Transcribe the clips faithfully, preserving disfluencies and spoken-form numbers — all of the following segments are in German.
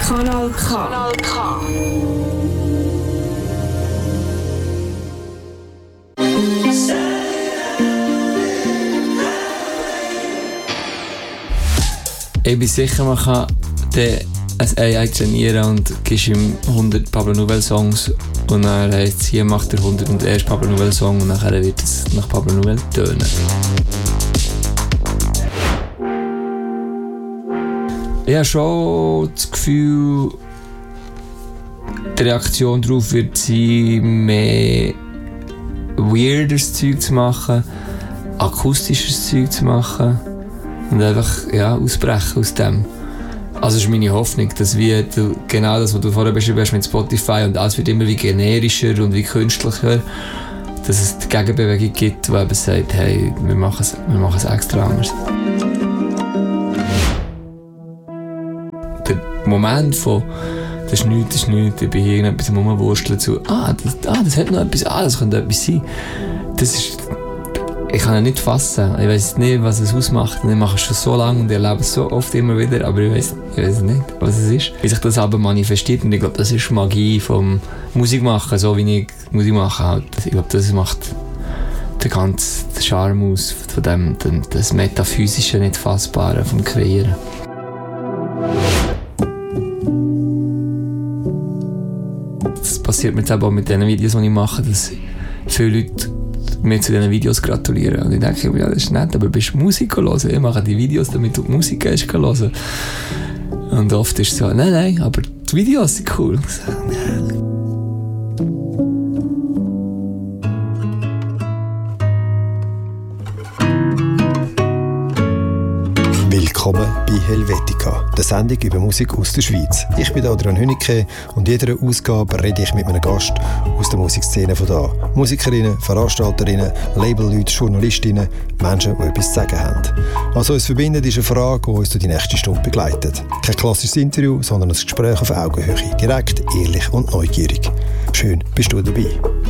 Kanal K. Kanal K. Ich bin sicher, man kann den ein A I trainieren und gibst ihm hundert Pablo Nouvelle Songs und dann heisst es, hier macht er hundert und erst Pablo Nouvelle Song und nachher wird es nach Pablo Nouvelle tönen. Ich habe schon das Gefühl, die Reaktion darauf wird sein, mehr weirderes Zeug zu machen, akustisches Zeug zu machen und einfach ja, ausbrechen aus dem. Also ist meine Hoffnung, dass wir genau das, was du vorher beschrieben hast mit Spotify und alles wird immer wie generischer und wie künstlicher, dass es die Gegenbewegung gibt, die eben sagt, hey, wir machen es, wir machen es extra anders. Der Moment von das ist nichts, das ist nichts, ich bin hier irgendetwas am Rumwursteln zu ah das, ah, das hat noch etwas, ah, das könnte etwas sein. Das ist, ich kann es nicht fassen, ich weiss nicht, was es ausmacht und ich mache es schon so lange und ich erlebe es so oft immer wieder, aber ich weiss, ich weiss nicht, was es ist. Wie sich das aber manifestiert und ich glaube, das ist Magie vom Musikmachen, so wie ich Musik mache halt. Ich glaube, das macht den ganzen Charme aus, von dem, das Metaphysische, nicht Fassbare vom Kreieren. Das passiert mir jetzt auch mit den Videos, die ich mache, dass viele Leute mir zu diesen Videos gratulieren. Und ich denke, ja, das ist nett, aber bist du Musik hören? Ich mache die Videos, damit du die Musik hast hören. Und oft ist es so, nein, nein, aber die Videos sind cool. Willkommen bei Helvetica, der Sendung über Musik aus der Schweiz. Ich bin Adrian Hünnecke und in jeder Ausgabe rede ich mit einem Gast aus der Musikszene von da. Musikerinnen, Veranstalterinnen, Labelleute, Journalistinnen, Menschen, die etwas zu sagen haben. Was uns verbindet, ist eine Frage, die uns durch die nächste Stunde begleitet. Kein klassisches Interview, sondern ein Gespräch auf Augenhöhe. Direkt, ehrlich und neugierig. Schön, bist du dabei.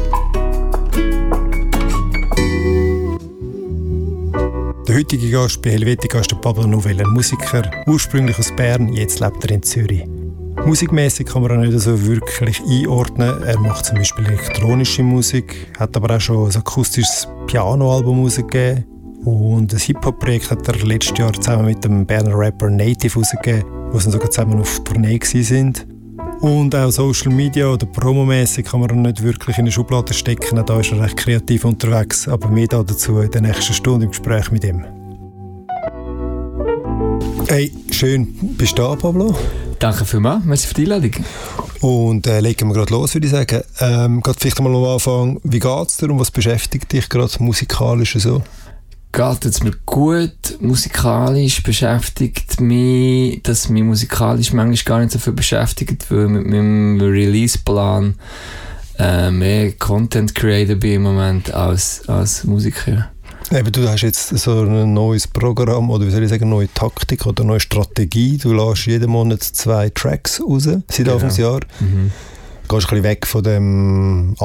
Der heutige Gast bei Helvetica ist der Pablo Nouvelle, ein Musiker, ursprünglich aus Bern, jetzt lebt er in Zürich. Musikmäßig kann man ihn nicht so wirklich einordnen. Er macht zum Beispiel elektronische Musik, hat aber auch schon ein akustisches Piano-Album rausgegeben. Und ein Hip-Hop-Projekt hat er letztes Jahr zusammen mit dem Berner Rapper Native rausgegeben, wo sie sogar zusammen auf Tournee sind. Und auch Social Media oder promomäßig kann man ihn nicht wirklich in eine Schublade stecken. Da ist er recht kreativ unterwegs, aber mehr dazu in der nächsten Stunde im Gespräch mit ihm. Hey, schön, bist du da, Pablo? Danke vielmals, merci für die Einladung. Und äh, legen wir gerade los, würde ich sagen. Ähm, gerade vielleicht mal am Anfang, wie geht es dir und was beschäftigt dich gerade musikalisch so? Geht es mir gut. Musikalisch beschäftigt mich, dass mich musikalisch manchmal gar nicht so viel beschäftigt, weil mit meinem Release-Plan äh, mehr Content Creator bin im Moment als, als Musiker. Eben, du hast jetzt so ein neues Programm oder wie soll ich sagen, eine neue Taktik oder eine neue Strategie. Du lässt jeden Monat zwei Tracks raus, seit Anfang des Jahres. Mhm. Du gehst ein bisschen weg von dem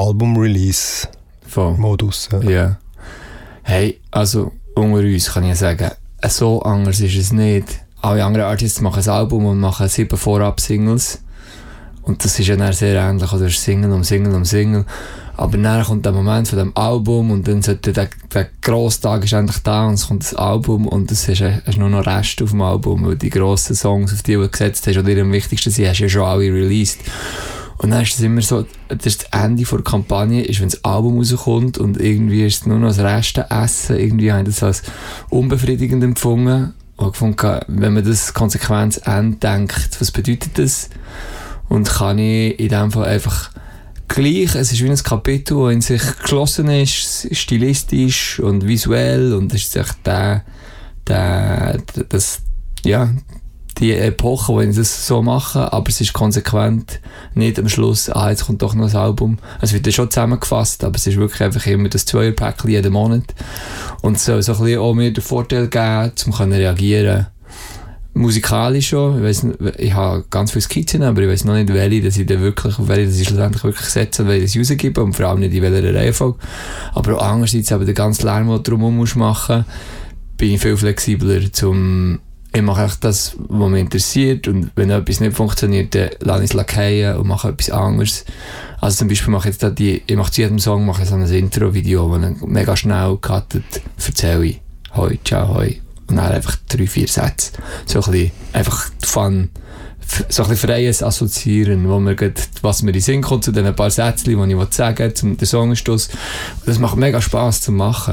Album-Release-Modus. Ja. Yeah. Hey, also unter uns kann ich sagen, so anders ist es nicht. Alle anderen Artists machen ein Album und machen sieben Vorab-Singles. Und das ist ja dann sehr ähnlich, oder Single um Single um Single. Aber dann kommt der Moment von dem Album und dann sollte der, der grosse Tag ist endlich da und es kommt das Album und es ist, ist nur noch Rest auf dem Album, weil die grossen Songs, auf die du gesetzt hast, oder die am wichtigsten sind, hast du ja schon alle released. Und dann ist es immer so, das ist das Ende der Kampagne, ist, wenn das Album rauskommt und irgendwie ist es nur noch das Restenessen. Irgendwie habe ich das als unbefriedigend empfunden. Und gefunden, wenn man das konsequent zu Ende denkt, was bedeutet das? Und kann ich in dem Fall einfach gleich, es ist wie ein Kapitel, das in sich geschlossen ist, stilistisch und visuell und es ist echt der, der, das, ja, die Epoche, wo ich das so mache, aber es ist konsequent nicht am Schluss, ah, jetzt kommt doch noch ein Album. Es wird ja schon zusammengefasst, aber es ist wirklich einfach immer das Zweier-Päckchen jeden Monat. Und es soll so ein bisschen auch mir den Vorteil geben, um zu reagieren. Musikalisch schon, ich weiss nicht, ich habe ganz viele Skizzen, aber ich weiss noch nicht, welche, dass ich dann wirklich, auf welche ich schlussendlich wirklich setze, welche ich rausgebe und vor allem nicht in welcher Reihenfolge. Aber auch andererseits, aber den ganzen Lärm, den du drumherum machen musst, bin ich viel flexibler, zum ich mache einfach das, was mich interessiert, und wenn etwas nicht funktioniert, dann lasse ich es fallen und mache etwas anderes. Also zum Beispiel mache ich jetzt da die, ich mache zu jedem Song mache ich so ein Intro-Video, wo ich mega schnell cuttet, erzähle ich «Hoi, ciao, hoi». Und dann einfach drei, vier Sätze. So ein bisschen einfach Fun, so ein bisschen freies Assoziieren, wo mir geht, was mir in den Sinn kommt zu den paar Sätzchen, die ich sagen will, zum den Songstoss. Das macht mega Spass zu machen.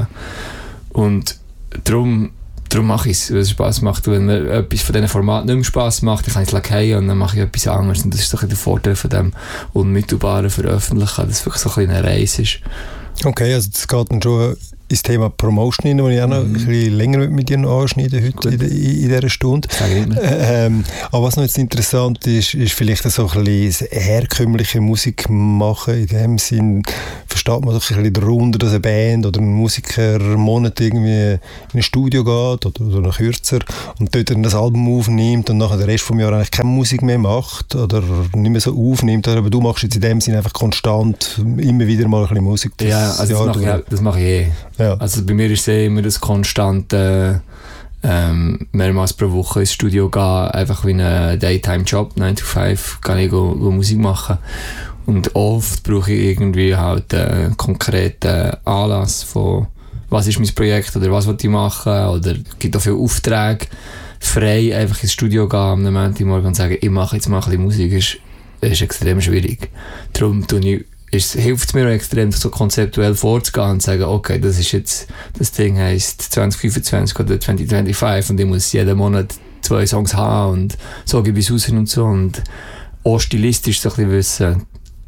Und darum, darum mache ich es, weil es Spass macht. Und wenn mir etwas von diesen Formaten nicht mehr Spass macht, dann kann ich es fallen und dann mache ich etwas anderes. Und das ist so ein bisschen der Vorteil von dem unmittelbaren Veröffentlichen, dass es wirklich so ein bisschen eine Reise ist. Okay, also das geht dann schon ins Thema Promotion rein, das ich auch noch mhm. ein bisschen länger mit dir anschneiden heute in, in, in dieser Stunde. Ähm, aber was noch jetzt interessant ist, ist vielleicht so ein bisschen herkömmliche Musik machen. In dem Sinn versteht man doch ein bisschen darunter, dass eine Band oder ein Musiker Monate irgendwie in ein Studio geht oder, oder noch kürzer und dort dann das Album aufnimmt und nachher den Rest des Jahres eigentlich keine Musik mehr macht oder nicht mehr so aufnimmt. Aber du machst jetzt in dem Sinn einfach konstant immer wieder mal ein bisschen Musik. Das ja, also das mache, ich, das mache ich eh. Ja. Also bei mir ist es immer das konstante ähm, mehrmals pro Woche ins Studio gehen, einfach wie ein Daytime-Job, nine to five, kann ich go, go Musik machen. Und oft brauche ich irgendwie halt einen konkreten Anlass von, was ist mein Projekt oder was will ich machen, oder es gibt auch viele Aufträge, frei einfach ins Studio gehen am Montagmorgen und sagen, ich mache jetzt mal ein bisschen Musik, ist, ist extrem schwierig. Darum tue ich Es hilft mir extrem, so konzeptuell vorzugehen und zu sagen, okay, das ist jetzt, das Ding heisst zwanzig fünfundzwanzig oder zwanzig fünfundzwanzig und ich muss jeden Monat zwei Songs haben und so gebe ich es raus und so. Und auch stilistisch so ein bisschen wissen,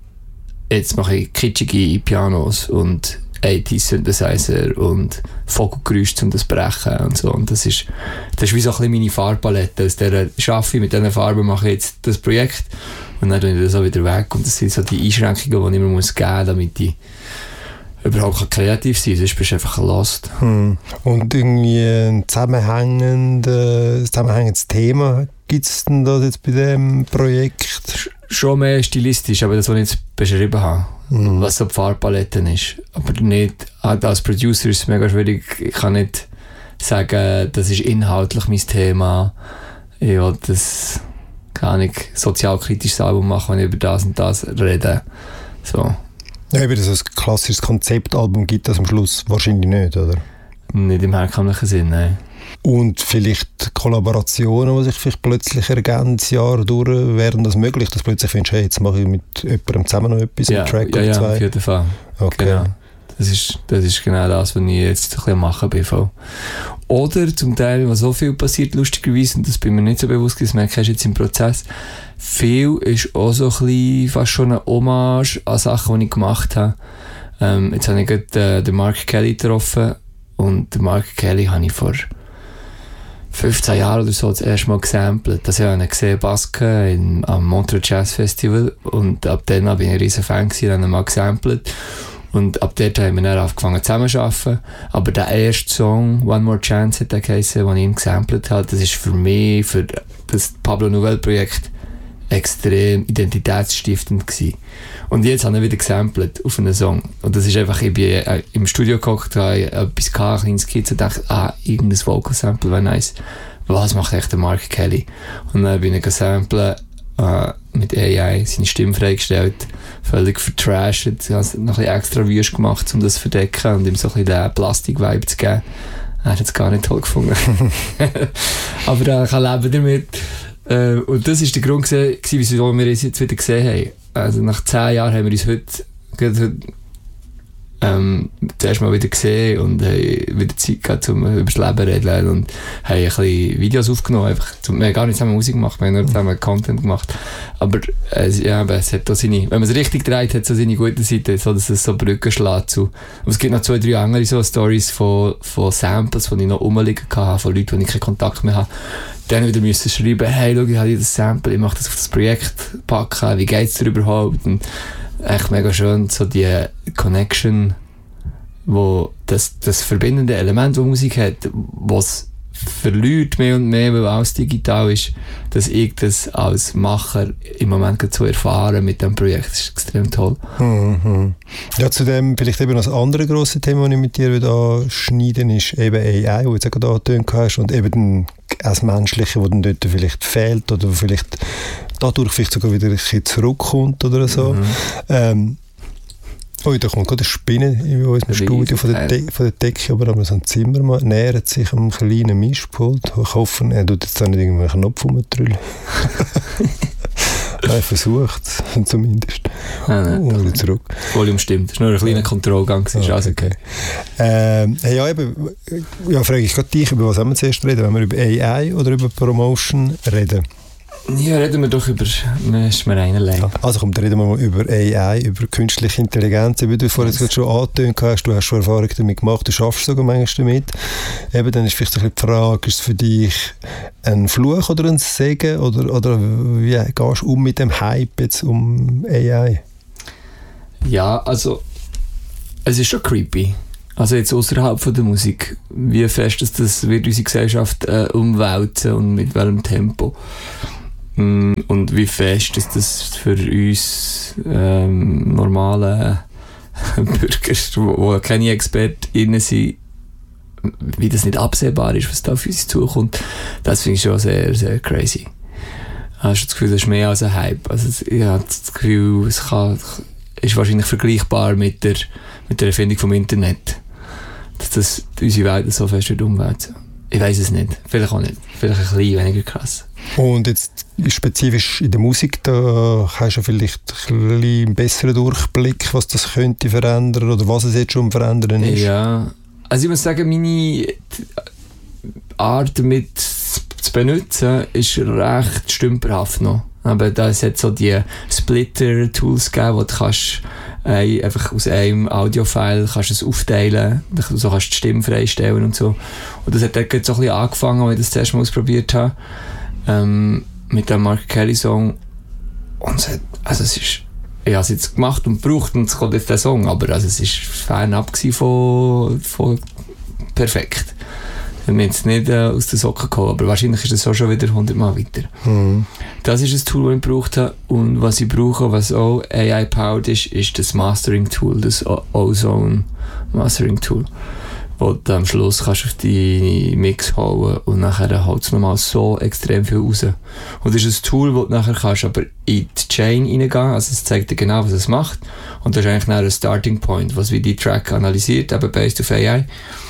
jetzt mache ich kitschige Pianos und achtziger Synthesizer und Vogelgeräusche zum das Brechen und so. Und das ist, das ist wie so ein bisschen meine Farbpalette. Aus der schaffe ich, mit diesen Farben mache ich jetzt das Projekt. Und dann tue ich das auch wieder weg. Und das sind so die Einschränkungen, die ich mir muss geben muss, damit ich überhaupt kreativ sein kann. Sonst bist du einfach lost. Hm. Und irgendwie ein zusammenhängendes, zusammenhängendes Thema gibt es denn da jetzt bei diesem Projekt? Schon mehr stilistisch, aber das, was ich jetzt beschrieben habe. Hm. Was so die Farbpaletten ist. Aber nicht, als Producer ist es mega schwierig. Ich kann nicht sagen, das ist inhaltlich mein Thema. Ich will das... kann ich sozialkritisches Album machen, wenn ich über das und das rede. So. Ja, aber so ein klassisches Konzeptalbum gibt es am Schluss wahrscheinlich nicht, oder? Nicht im herkömmlichen Sinn, nein. Und vielleicht Kollaborationen, die sich vielleicht plötzlich ergeben, das Jahr durch, wären das möglich, dass plötzlich findest, hey, jetzt mache ich mit jemandem zusammen noch etwas, ja, einen Track ja, oder ja, zwei? Ja, auf jeden Fall. Okay. Genau. Das ist, das ist genau das, was ich jetzt ein bisschen machen bin. Oder zum Teil, was so viel passiert, lustigerweise, und das bin mir nicht so bewusst, das merke ich jetzt im Prozess, viel ist auch so ein bisschen fast schon eine Hommage an Sachen, die ich gemacht habe. Ähm, jetzt habe ich gerade äh, den Mark Kelly getroffen, und den Mark Kelly habe ich vor fünfzehn Jahren oder so das erste Mal gesampelt. Das habe ich gesehen, Basken in, am Montreux Jazz Festival, und ab dann bin ich ein riesen Fan gewesen, habe ihn mal gesampelt. Und ab dort haben wir dann angefangen zusammenzuarbeiten. Aber der erste Song, One More Chance, hat der geheißen, den ich ihm gesampelt habe, das ist für mich, für das Pablo Nouvelle-Projekt, extrem identitätsstiftend gewesen. Und jetzt habe ich wieder gesampelt auf einen Song. Und das ist einfach, ich bin im Studio gekocht, habe etwas gehabt, ein kleines Skizze, und dachte, ah, irgendein Vocal-Sample wäre nice. Was macht echt der Mark Kelly? Und dann bin ich gesampelt, Uh, mit A I seine Stimme freigestellt, völlig vertrashed, ich habe es noch ein bisschen extra wüst gemacht, um das zu verdecken und ihm so ein bisschen den Plastik-Vibe zu geben. Er hat es gar nicht toll gefunden. Aber er kann leben damit. Uh, und das war der Grund, gewesen, wieso wir uns jetzt wieder gesehen haben. Also nach zehn Jahren haben wir uns heute, heute ähm, zuerst mal wieder gesehen und haben wieder Zeit gehabt, um über das Leben zu reden, und haben ein bisschen Videos aufgenommen. Einfach, wir haben gar nicht zusammen Musik gemacht, wir haben nur zusammen Content gemacht. Aber äh, ja, es hat auch seine, wenn man es richtig dreht, hat es so seine gute Seite, so dass es so Brücken schlägt zu. Aber es gibt noch zwei, drei andere so Stories von, von Samples, die ich noch rumliegen hatte, von Leuten, die ich keinen Kontakt mehr habe. Dann wieder müssen schreiben, hey, schau, ich habe das Sample, ich mache das auf das Projekt packen, wie geht es dir überhaupt? Und echt mega schön, so die Connection, wo das, das verbindende Element, das Musik hat, was verliert mehr und mehr, weil alles digital ist, dass ich das als Macher im Moment so erfahren mit diesem Projekt, das ist extrem toll. Mhm. Ja, zu dem vielleicht eben das andere grosse Thema, das ich mit dir anschneiden will, ist eben A I, wo du jetzt auch gerade angetönt hast, und eben auch das Menschliche, das dann dort vielleicht fehlt oder vielleicht dadurch vielleicht sogar wieder ein bisschen zurückkommt oder so. Mhm. Ähm, oh, da kommt gerade eine Spinne in unserem Studio von der, De- von der Decke, aber haben so ein Zimmer nähert sich am kleinen Mischpult. Ich hoffe, er tut jetzt da nicht irgendeinen Knopf rumdrüllen. Er versucht es zumindest. Ah, und wieder zurück. Das Volume stimmt. Das war nur ein kleiner Kontrollgang. Oh, also okay. Ähm, hey, ja, eben, ja, frage ich gerade dich, über was haben wir zuerst reden? Wenn wir über A I oder über Promotion reden? Ja, reden wir doch über... Das ist mir einerlei. Also komm, dann reden wir mal über A I, über künstliche Intelligenz. Wie du vorhin yes. schon angetönt hast, du hast schon Erfahrung damit gemacht, du schaffst sogar manchmal damit. Eben, dann ist vielleicht ein bisschen die Frage, ist es für dich ein Fluch oder ein Segen? Oder, oder wie gehst du um mit dem Hype jetzt um A I? Ja, also es ist schon creepy. Also jetzt außerhalb von der Musik. Wie fest ist das wird unsere Gesellschaft äh, umwälzen und mit welchem Tempo? Und wie fest ist das für uns ähm, normale Bürger, die keine ExpertInnen sind, wie das nicht absehbar ist, was da auf uns zukommt, das finde ich schon sehr, sehr crazy. Hast du das Gefühl, das ist mehr als ein Hype? Also ich habe das Gefühl, es kann, ist wahrscheinlich vergleichbar mit der, mit der Erfindung vom Internet, dass das unsere Welt so fest wird umwälzen. Ich weiss es nicht. Vielleicht auch nicht. Vielleicht ein bisschen weniger krass. Und jetzt spezifisch in der Musik, da hast du vielleicht ein bisschen einen besseren Durchblick, was das könnte verändern oder was es jetzt schon verändern ist. Ja, also ich muss sagen, meine Art damit zu benutzen ist recht stümperhaft noch. Aber da ist jetzt so die Splitter-Tools gegeben, wo du kannst äh, einfach aus einem Audio-File kannst es aufteilen, so kannst du die Stimme freistellen und so. Und das hat dort so ein bisschen angefangen, als ich das zuerst mal ausprobiert habe, ähm, mit dem Mark Kelly-Song. Und es hat, also es ist, ich habe es jetzt gemacht und gebraucht und es kommt jetzt der Song, aber also es ist fernab von, von perfekt. Ich habe mich jetzt nicht äh, aus den Socken geholt, aber wahrscheinlich ist es auch schon wieder hundertmal weiter. Mhm. Das ist ein Tool, das ich gebraucht habe. Und was ich brauche, was auch A I-powered ist, ist das Mastering-Tool, das Ozone Mastering-Tool, wo du am Schluss kannst auf die Mix holen und nachher holt es nochmal so extrem viel raus. Und das ist ein Tool, wo du nachher kannst aber in die Chain reingehen, also es zeigt dir genau, was es macht. Und das ist eigentlich ein Starting Point, was wie die Track analysiert, eben based auf A I.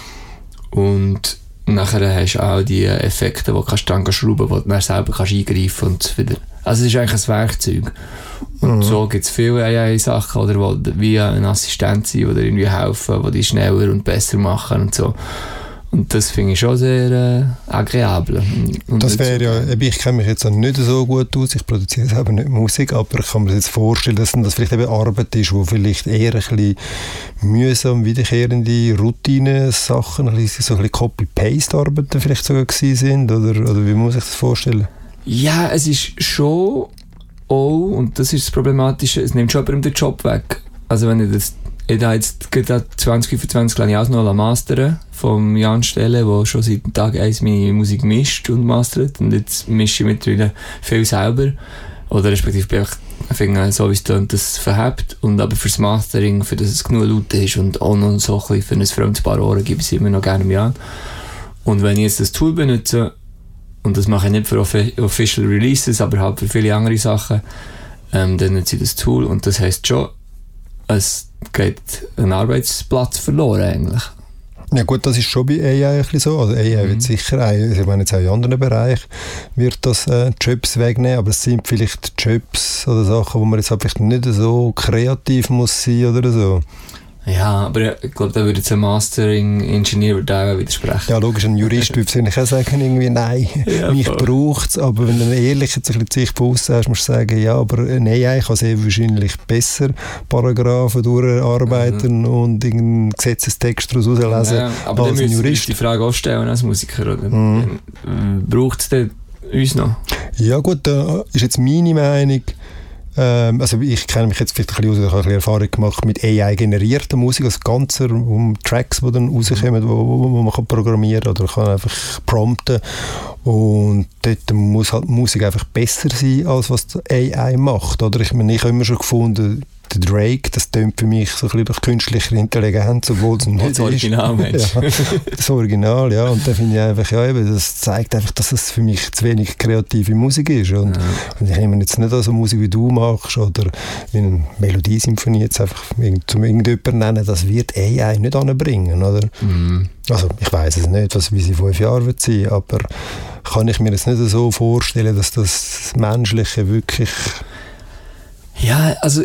Und nachher hast du auch die Effekte, die du dann schrauben kannst, wo du dann selber kannst eingreifen und wieder. Also es ist eigentlich ein Werkzeug. Und mhm. so gibt es viele A I-Sachen, oder wo wie eine Assistenz sind, die dir irgendwie helfen, die dich schneller und besser machen und so. Und das finde ich schon sehr äh, agreeabel. Und das wäre ja, ich kenne mich jetzt auch nicht so gut aus, ich produziere selber nicht Musik, aber ich kann mir jetzt vorstellen, dass das vielleicht eben Arbeit ist, wo vielleicht eher ein bisschen mühsam wiederkehrende Routine-Sachen, ein bisschen, so ein bisschen Copy-Paste-Arbeiten vielleicht sogar gewesen sind, oder, oder wie muss ich das vorstellen? Ja, es ist schon auch, und das ist das Problematische, es nimmt schon jemandem den Job weg. Also wenn ich das Ich habe jetzt gerade zwanzig fünfundzwanzig Jahre auch noch mastern vom Jan Stelle, der schon seit Tag eins meine Musik mischt und mastert. Und jetzt mische ich mittlerweile viel selber. Oder respektive bin ich finde, so wie es tönt, das verhebt. Und aber fürs Mastering, für das es genug laut ist und auch noch so ein bisschen für ein fremdes Paar Ohren, gebe ich es immer noch gerne mir an. Und wenn ich jetzt das Tool benutze, und das mache ich nicht für Official Releases, aber halt für viele andere Sachen, ähm, dann nutze ich das Tool. Und das heisst schon, es geht ein Arbeitsplatz verloren eigentlich. Ja gut, das ist schon bei A I ein bisschen so. Also A I mhm. wird sicher, auch, ich meine jetzt auch in anderen Bereichen, wird das äh, Jobs wegnehmen, aber es sind vielleicht Jobs oder Sachen, wo man jetzt halt vielleicht nicht so kreativ muss sein oder so. Ja, aber ich glaube, da würde jetzt ein Mastering-Ingenieur da widersprechen. Ja, logisch, ein Jurist würde wahrscheinlich auch sagen, irgendwie, nein, ja, mich braucht es. Aber wenn du eine ehrliche Sicht von außen hast, musst du sagen, ja, aber ein A I kann sehr wahrscheinlich besser Paragraphen durcharbeiten mhm. und irgendeinen Gesetzestext daraus herauslesen ja, aber als ein Jurist. Die Frage auch stellen als Musiker, oder? Mhm. Braucht es denn uns noch? Ja gut, da ist jetzt meine Meinung. Also ich kenne mich jetzt vielleicht ein bisschen aus, ich habe ein bisschen Erfahrung gemacht mit A I-generierter Musik, das Ganze um Tracks, die dann rauskommen, wo, wo, wo man kann programmieren oder kann einfach prompten. Und dort muss halt Musik einfach besser sein, als was die A I macht. Oder? Ich meine, ich habe immer schon gefunden, der Drake, das tönt für mich so ein bisschen durch künstliche Intelligenz, obwohl es nicht das Original, ist. Ja, das Original, ja. Und da finde ich einfach, ja, eben, das zeigt einfach, dass es für mich zu wenig kreative Musik ist. Und, ja. und ich nehme jetzt nicht so Musik, wie du machst, oder wie eine Melodiesymphonie jetzt einfach zum irgendjemanden nennen, das wird A I nicht anbringen, oder? Mhm. Also ich weiss es nicht, was, wie sie in fünf Jahren wird sein, aber kann ich mir jetzt nicht so vorstellen, dass das Menschliche wirklich... Ja, also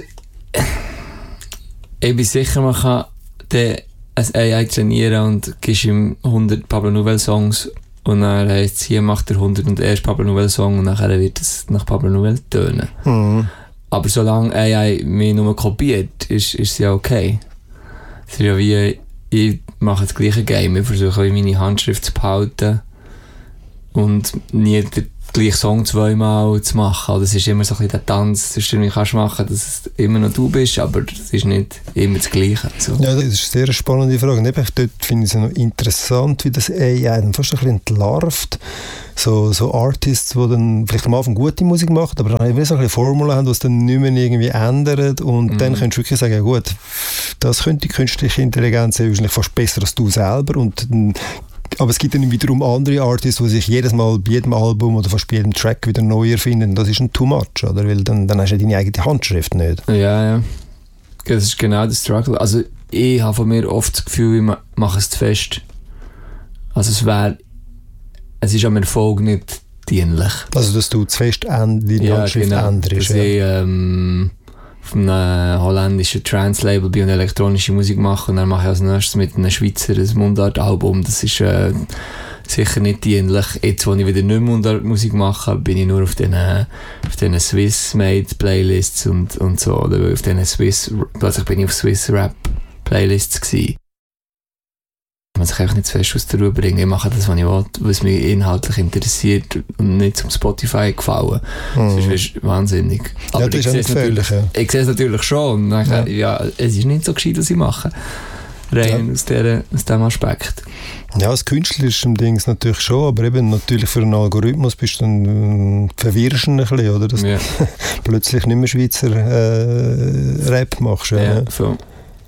ich bin sicher, man kann den ein A I trainieren und gibst ihm hundert Pablo Nouvelle Songs und dann heisst es, hier macht er hundert und erst Pablo Nouvelle Song und nachher wird es nach Pablo Nouvelle tönen. Mhm. Aber solange A I mich nur kopiert, ist, ist es ja okay. Es ist ja wie, ich mache das gleiche Game, ich versuche meine Handschrift zu behalten und nie den gleichen Song zweimal zu machen. Das ist immer so ein bisschen der Tanz, den du kannst machen, dass es immer noch du bist, aber es ist nicht immer das Gleiche. So. Ja, das ist eine sehr spannende Frage. Und eben, dort finde ich es noch interessant, wie das A I dann fast ein bisschen entlarvt. So, so Artists, die dann vielleicht am Anfang gute Musik machen, aber dann so ein bisschen Formeln haben, die es dann nicht mehr irgendwie ändern. Und mhm. dann könntest du wirklich sagen, ja gut, das könnte die künstliche Intelligenz wahrscheinlich fast besser als du selber. Und dann, aber es gibt dann wiederum andere Artists, die sich jedes Mal bei jedem Album oder fast bei jedem Track wieder neu erfinden. Das ist ein too much, oder? Weil dann, dann hast du ja deine eigene Handschrift nicht. Ja, ja. Das ist genau der Struggle. Also ich habe von mir oft das Gefühl, ich mache es zu fest. Also es wäre, es ist am Erfolg nicht dienlich. Also dass du zu fest deine ja, Handschrift genau. änderst. Dass ja. ich ähm, auf einem holländischen Trance-Label bin und elektronische Musik mache und dann mache ich als nächstes mit einem Schweizer ein Mundart-Album. Das ist äh, sicher nicht dienlich. Jetzt, wo ich wieder nicht Mundart-Musik mache, bin ich nur auf diesen auf den Swiss-Made-Playlists und, und so. Oder auf den Swiss, plötzlich bin ich auf Swiss-Rap-Playlists gewesen. Man sich einfach nicht zu fest aus der Ruhe bringen. Ich mache das, was ich will, was mich inhaltlich interessiert und nicht zum Spotify gefallen. Mhm. Das ist wahnsinnig. Ja, aber das ich ist sehe es natürlich, ja. ich sehe es natürlich schon. Dann, ja. ja, es ist nicht so gescheit, was ich mache. Rein ja. aus, der, aus diesem Aspekt. Ja, das Künstlerische Ding ist natürlich schon, aber eben natürlich für einen Algorithmus bist du dann äh, verwirrst ein bisschen, oder? Dass ja. du plötzlich nicht mehr Schweizer äh, Rap machst. Ja, ja, so.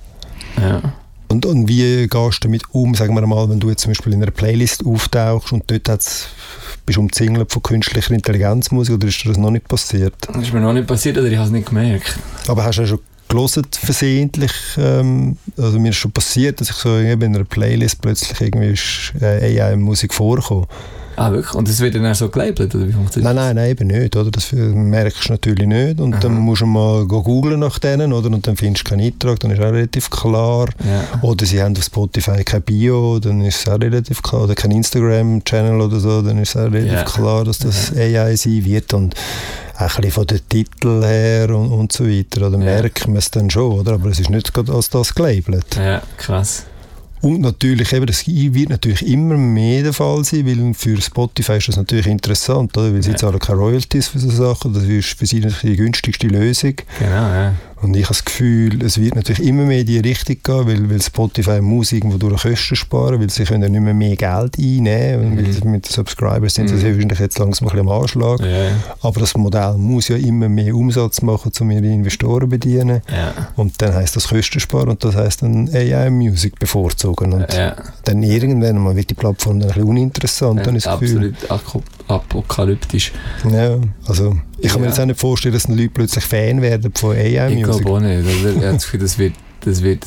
Ja. Und, und wie gehst du damit um, sagen wir mal, wenn du jetzt zum Beispiel in einer Playlist auftauchst und dort hat's, bist du umzingelt von künstlicher Intelligenzmusik, oder ist dir das noch nicht passiert? Das ist mir noch nicht passiert, oder ich habe es nicht gemerkt. Aber hast du ja schon gelesen, versehentlich, ähm, also mir ist schon passiert, dass ich so in einer Playlist plötzlich irgendwie ist, äh, A I-Musik vorkommt. Ah, wirklich? Und das wird dann auch so gelabelt, oder wie funktioniert das? Nein, nein, nein, eben nicht, oder? Das merkst du natürlich nicht. Und Aha. dann musst du mal googlen nach denen, oder? Und dann findest du keinen Eintrag, dann ist auch relativ klar. Ja. Oder sie haben auf Spotify kein Bio, dann ist es auch relativ klar. Oder kein Instagram-Channel oder so, dann ist es auch relativ ja. klar, dass das ja. A I sein wird. Und auch ein bisschen von den Titeln her und, und so weiter. Oder ja. merkt man es dann schon, oder? Aber es ist nicht als das gelabelt. Ja, krass. Und natürlich, eben, das wird natürlich immer mehr der Fall sein, weil für Spotify ist das natürlich interessant, oder? Weil sie ja. zahlen keine Royalties für so Sachen, das ist für sie die günstigste Lösung. Genau, ja. Und ich habe das Gefühl, es wird natürlich immer mehr in die Richtung gehen, weil, weil Spotify muss irgendwo durch Kosten sparen, weil sie können ja nicht mehr mehr Geld einnehmen. Mhm. Und mit den Subscribers sind mhm. sie wahrscheinlich jetzt langsam ein bisschen am Anschlag. Ja. Aber das Modell muss ja immer mehr Umsatz machen, um ihre Investoren zu bedienen. Ja. Und dann heisst das Kosten sparen und das heisst dann A I-Music bevorzugen. Und ja. dann irgendwann mal wird die Plattform dann ein bisschen uninteressant. Ja, dann ist das absolut apokalyptisch. Ja, also ich kann ja. mir jetzt auch nicht vorstellen, dass die Leute plötzlich Fan werden von A I-Music. Ich glaube auch nicht. Also, ich habe das Gefühl, das wird, das wird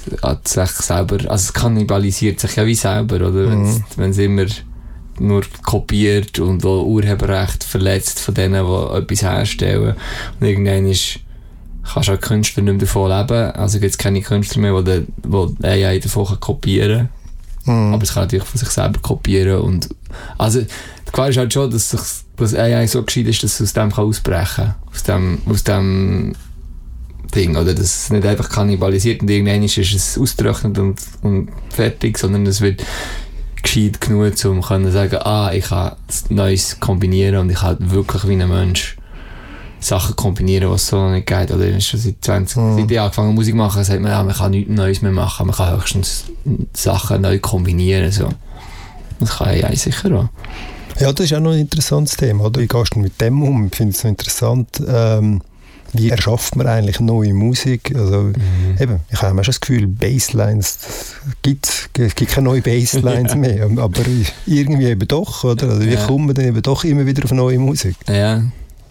sich selber, also es kannibalisiert sich ja wie selber, oder? Mhm. Wenn es immer nur kopiert und auch Urheberrecht verletzt von denen, die etwas herstellen. Und irgendwann ist, kannst du auch Künstler nicht mehr davon leben. Also gibt es keine Künstler mehr, die, die A I davon kopieren kann. Mhm. Aber es kann natürlich von sich selber kopieren. Und, also die Gefahr ist halt schon, dass sich dass A I so gescheit ist, dass es aus dem kann ausbrechen kann. Aus dem, aus dem Ding. Oder dass es nicht einfach kannibalisiert und irgendwann ist es ausgetrocknet und, und fertig, sondern es wird gescheit genug, um zu sagen, ah, ich kann Neues kombinieren und ich kann wirklich wie ein Mensch Sachen kombinieren, was so noch nicht geht. Oder schon seit zwanzig mhm. seit ich angefangen Musik machen, sagt man, ja, man kann nichts Neues mehr machen, man kann höchstens Sachen neu kombinieren. So. Das kann A I sicher auch. Ja, das ist auch noch ein interessantes Thema. Oder? Wie gehst du mit dem um? Ich finde es so interessant. Ähm, wie erschafft man eigentlich neue Musik? Also, mhm. eben, ich habe auch schon das Gefühl, Basslines, gibt, es gibt keine neuen Basslines mehr, aber irgendwie eben doch, oder? Also, wie ja. kommt man dann eben doch immer wieder auf neue Musik? Ja.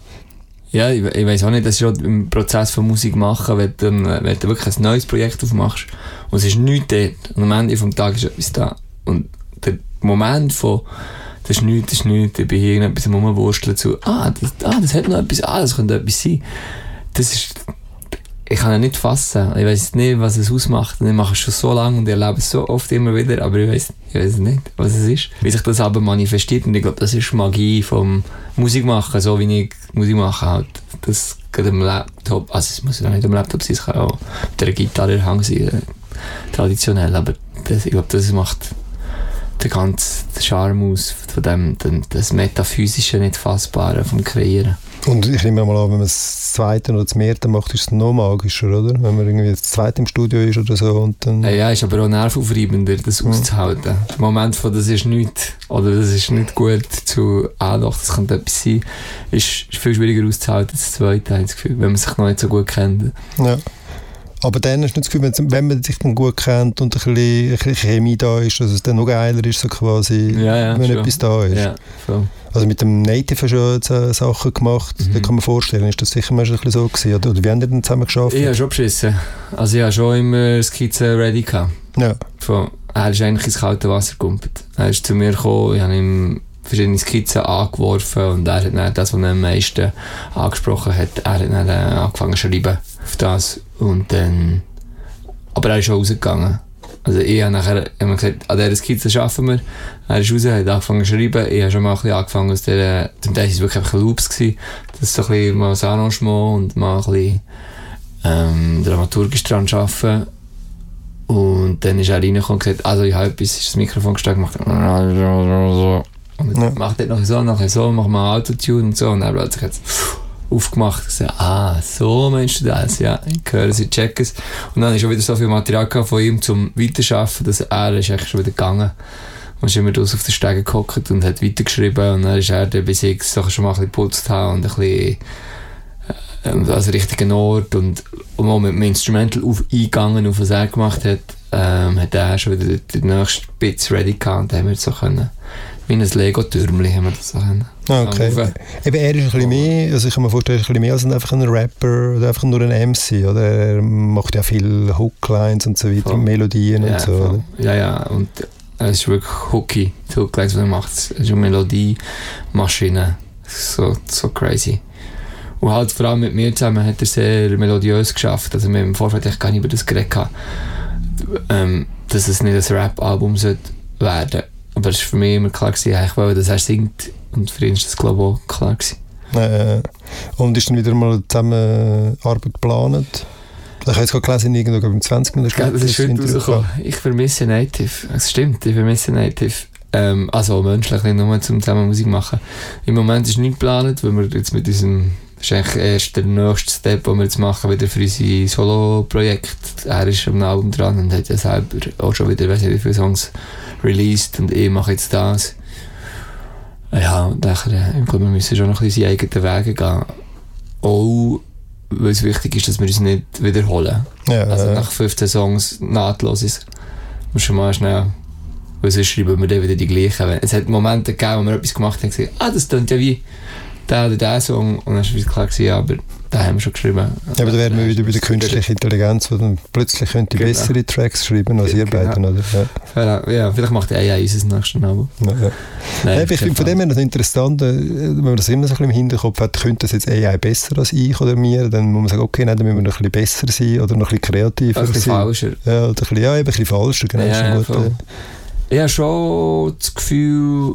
Ja, ich, ich weiss auch nicht, dass ich im Prozess von Musik machen, wenn du, wenn du wirklich ein neues Projekt aufmachst und es ist nichts dort und am Ende des Tages ist etwas da und der Moment von das ist nichts, das ist nichts, ich bin hier irgendetwas am Rumwursteln zu ah das, ah, das hat noch etwas, ah, das könnte etwas sein. Das ist, ich kann es nicht fassen, ich weiss nicht, was es ausmacht und ich mache es schon so lange und ich erlebe es so oft immer wieder, aber ich weiss, ich weiss nicht, was es ist. Wie sich das aber manifestiert und ich glaube, das ist Magie vom Musikmachen, so wie ich Musik mache halt. Das geht am Laptop, also es muss ja nicht am Laptop sein, es kann auch mit der Gitarre in der Hand sein, traditionell, aber das, ich glaube, das macht den ganzen Charme aus von dem, das Metaphysische, nicht Fassbare vom Kreieren. Und ich nehme mal an, wenn man das Zweite oder das Mehrte macht, ist es noch magischer, oder? Wenn man irgendwie das Zweite im Studio ist oder so. Und dann ja, ja, ist aber auch nervaufreibender, das mhm. auszuhalten. Der Moment von, das ist nichts, oder das ist nicht gut, zu, ah doch, das könnte etwas sein, ist, ist viel schwieriger auszuhalten als das Zweite, habe ich das Gefühl, wenn man sich noch nicht so gut kennt. Ja. Aber dann hast du das Gefühl, wenn man sich dann gut kennt und ein bisschen, ein bisschen Chemie da ist, dass es dann noch geiler ist, so quasi, ja, ja, wenn schon. etwas da ist. Ja, voll. Also mit dem Native hast du schon Sachen gemacht, mhm. da kann man vorstellen, ist das sicher mal ein bisschen so gewesen? Oder, oder wie haben die denn zusammen geschafft? Ich habe schon beschissen. Also ich habe schon immer Skizzen ready gehabt. Ja. Von, er ist eigentlich ins kalte Wasser gegumpelt. Er ist zu mir gekommen, ich habe ihm verschiedene Skizzen angeworfen und er hat dann das, was er am meisten angesprochen hat, er hat dann angefangen zu schreiben auf das und dann, aber er ist schon rausgegangen. Also ich habe nachher immer gesagt, an dieser Skizze arbeiten wir. Er ist raus, hat angefangen zu schreiben. Ich habe schon mal ein bisschen angefangen aus der, zum Teil war es wirklich einfach Loops gewesen. Das ist so ein bisschen mal ein Arrangement und mal ein bisschen ähm, dramaturgisch dran arbeiten. Und dann ist er reingekommen und gesagt, also ich habe etwas, ist das Mikrofon gesteckt, gemacht und ja. macht dort noch so, nachher so, machen wir Autotune und so und dann plötzlich jetzt aufgemacht und gesagt, ah, so meinst du das? Ja, ich höre sie, checken es. Und dann ist schon wieder so viel Material von ihm zum Weiterarbeiten, dass er ist eigentlich schon wieder gegangen. Und ist immer draussen auf den Stegen gehockt und hat weitergeschrieben und dann ist er dann bis ich schon mal ein bisschen geputzt habe und ein bisschen äh, also richtigen Ort und, und auch mit dem Instrumental auf, eingegangen, auf was er gemacht hat, ähm, hat er schon wieder den nächsten Bits ready gehabt und dann haben wir so können, wie ein Lego-Türmchen haben wir das so können. Okay. Eben, er ist ein bisschen mehr, also ich kann mir vorstellen, er ist ein bisschen mehr als einfach ein Rapper oder einfach nur ein M C, oder? Er macht ja viel Hooklines und so weiter, voll. Melodien ja, und so. Oder? Ja, ja, und es ist wirklich hooky, die Hooklines, die er macht. Es ist eine Melodiemaschine, so, so crazy. Und halt vor allem mit mir zusammen hat er sehr melodiös geschafft, also wir haben im Vorfeld echt gar nicht über das geredet gehabt, ähm, dass es nicht ein Rap-Album werden sollte. Aber es war für mich immer klar gewesen, ich wollte, dass er singt. Und für ihn ist das, glaube ich, auch klar gewesen. Äh, und ist dann wieder mal Zusammenarbeit geplant? Ich habe jetzt gerade gelesen, irgendwo beim zwanzig Minuten. Ja, das ist schön rausgekommen. Ich vermisse Native. Es stimmt, ich vermisse Native. Ähm, also menschlich, nicht nur zum zusammen Musik machen. Im Moment ist nichts geplant, weil wir jetzt mit diesem, das ist eigentlich erst der nächste Step, den wir jetzt machen, wieder für unser Solo-Projekt. Er ist am Album dran und hat ja selber auch schon wieder, weiß nicht wie viele Songs released und ich mache jetzt das. Ja, und nachher, ich glaube, wir müssen schon noch ein bisschen seine eigenen Wege gehen. Auch, weil es wichtig ist, dass wir uns nicht wiederholen. Ja, also ja. nach fünfzehn Songs nahtlos ist. Muss schon mal schnell, weil sonst schreiben wir dann wieder die gleichen. Es hat Momente gegeben, wo wir etwas gemacht haben und gesagt, ah, das klingt ja wie der oder der Song. Und dann war es klar gewesen, ja, aber den haben wir schon geschrieben. Ja, aber da werden wir wieder bei der künstlichen Intelligenz, wo dann plötzlich könnt ihr genau. bessere Tracks schreiben als ihr genau. beiden, oder? Ja. ja, vielleicht macht A I unser nächstes Album. Ja, ja. Nein, ich finde von dem her das Interessante, wenn man das immer so ein bisschen im Hinterkopf hat, könnte das jetzt A I besser als ich oder mir, dann muss man sagen, okay, nein, dann müssen wir noch ein bisschen besser sein oder noch ein bisschen kreativer ein bisschen sein. Falscher. Ja, oder ein bisschen, ja, eben ein bisschen falscher, genau. Ja, schon ja, gut, ja. Ich habe schon das Gefühl,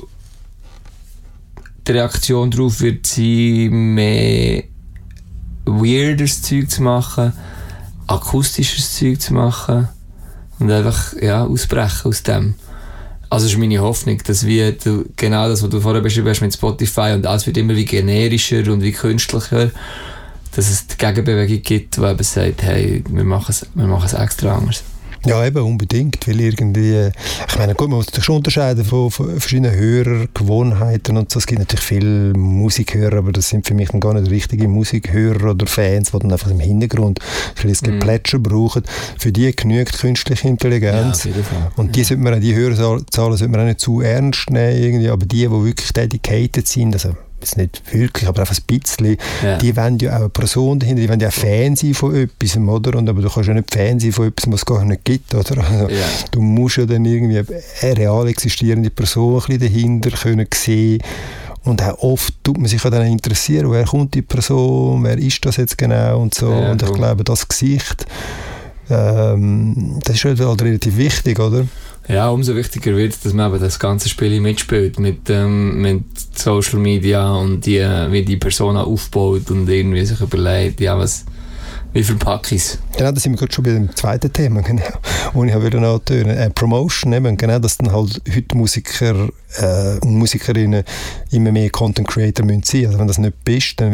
die Reaktion darauf wird sein, mehr weirdes Zeug zu machen, akustisches Zeug zu machen und einfach ja, ausbrechen aus dem. Also ist meine Hoffnung, dass wir du, genau das, was du vorher beschrieben hast mit Spotify und alles wird immer wie generischer und wie künstlicher, dass es die Gegenbewegung gibt, die eben sagt, hey, wir machen es, wir machen es extra anders. Ja, eben, unbedingt, weil irgendwie, ich meine, gut, man muss sich schon unterscheiden von, von verschiedenen Hörergewohnheiten und so. Es gibt natürlich viele Musikhörer, aber das sind für mich dann gar nicht richtige Musikhörer oder Fans, die dann einfach im Hintergrund ein bisschen Geplätscher mm. brauchen. Für die genügt künstliche Intelligenz. Ja, und die, ja. sollte man, die Hörerzahlen sollte man auch nicht zu ernst nehmen, irgendwie, aber die, die wirklich dedicated sind, also jetzt nicht wirklich, aber einfach ein bisschen, ja. die wollen ja auch eine Person dahinter, die wollen ja auch Fan sein von etwas, oder? Und, aber du kannst ja nicht Fan sein von etwas, was es gar nicht gibt, oder? Also, ja. Du musst ja dann irgendwie eine real existierende Person ein bisschen dahinter können sehen. Und auch oft tut man sich ja dann interessieren, wer kommt die Person, wer ist das jetzt genau und so. Ja, und ich glaube, das Gesicht, ähm, das ist halt relativ wichtig, oder? Ja, umso wichtiger wird es, dass man eben das ganze Spiel mitspielt mit, ähm, mit Social Media und die, wie die Person aufbaut und irgendwie sich überlegt, ja, was, wie verpacke ich es. Genau, da sind wir gerade schon bei dem zweiten Thema, genau, wo ich wieder antönen äh, Promotion, eben, genau, dass dann halt heute Musiker äh, und Musikerinnen immer mehr Content Creator müssen sein. Also wenn das nicht bist, dann